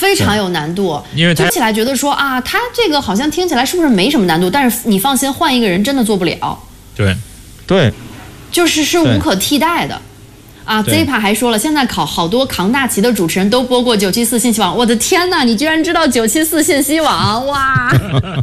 非常有难度。 因为听起来觉得说啊，他这个好像听起来是不是没什么难度？但是你放心，换一个人真的做不了。 对， 就是无可替代的。啊 ，Zipa 还说了，现在好多扛大旗的主持人都播过974信息网，我的天哪，你居然知道974信息网，哇！